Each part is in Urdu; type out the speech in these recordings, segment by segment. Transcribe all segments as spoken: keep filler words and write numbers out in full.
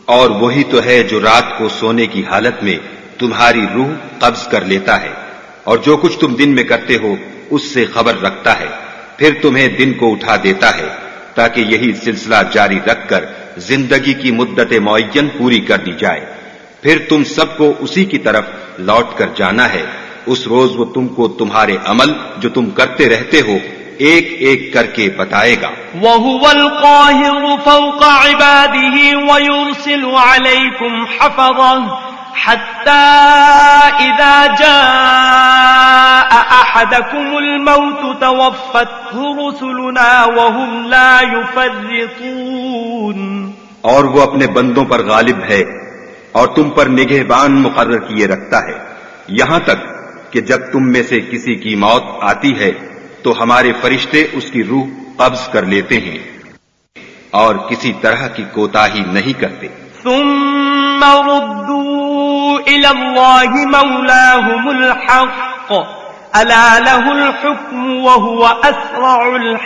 اور وہی تو ہے جو رات کو سونے کی حالت میں تمہاری روح قبض کر لیتا ہے، اور جو کچھ تم دن میں کرتے ہو اس سے خبر رکھتا ہے، پھر تمہیں دن کو اٹھا دیتا ہے تاکہ یہی سلسلہ جاری رکھ کر زندگی کی مدت معین پوری کر دی جائے، پھر تم سب کو اسی کی طرف لوٹ کر جانا ہے۔ اس روز وہ تم کو تمہارے عمل جو تم کرتے رہتے ہو ایک ایک کر کے بتائے گا۔ وَهُوَ الْقَاهِرُ فَوْقَ عِبَادِهِ وَيُرْسِلُ عَلَيْكُمْ حَفَظَةً حَتَّى إِذَا جَاءَ أَحَدَكُمُ الْمَوْتُ تَوَفَّتْهُ رُسُلُنَا وَهُمْ لَا يُفَرِّطُونَ۔ اور وہ اپنے بندوں پر غالب ہے اور تم پر نگہبان مقرر کیے رکھتا ہے، یہاں تک کہ جب تم میں سے کسی کی موت آتی ہے تو ہمارے فرشتے اس کی روح قبض کر لیتے ہیں اور کسی طرح کی کوتاہی نہیں کرتے۔ ثم ردوا إلى الله مولاهم الحق ألا له الحكم وهو أسرع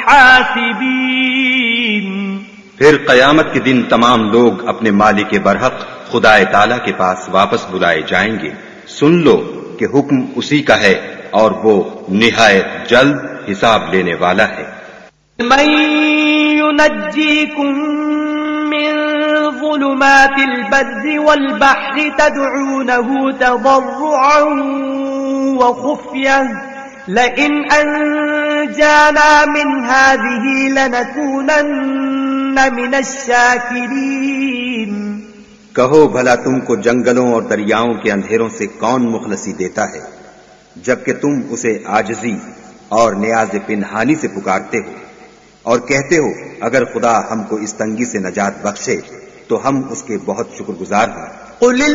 الحاسبين۔ پھر قیامت کے دن تمام لوگ اپنے مالک برحق خدا تعالی کے پاس واپس بلائے جائیں گے۔ سن لو کہ حکم اسی کا ہے اور وہ نہایت جلد حساب لینے والا ہے۔ من ينجيكم من ظلمات البر والبحر تدعونه تضرعا وخفية لئن أنجانا من هذه لنكونن من الشاكرين۔ کہو بھلا تم کو جنگلوں اور دریاؤں کے اندھیروں سے کون مخلصی دیتا ہے جبکہ تم اسے عاجزی اور نیاز پنہانی سے پکارتے ہو اور کہتے ہو اگر خدا ہم کو اس تنگی سے نجات بخشے تو ہم اس کے بہت شکر گزار ہیں۔ قل